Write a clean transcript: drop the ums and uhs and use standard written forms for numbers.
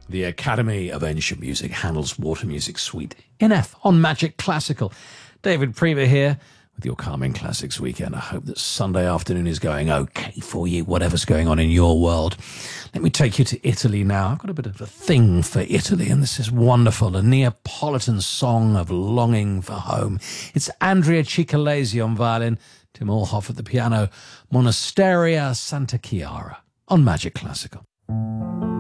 The Academy of Ancient Music handles Water Music Suite in F on Magic Classical. David Prever here with your Calming Classics weekend. I hope that Sunday afternoon is going okay for you, whatever's going on in your world. Let me take you to Italy now. I've got a bit of a thing for Italy, and this is wonderful. A Neapolitan song of longing for home. It's Andrea Cicalesi on violin, Tim Allhoff at the piano, Monasteria Santa Chiara on Magic Classical.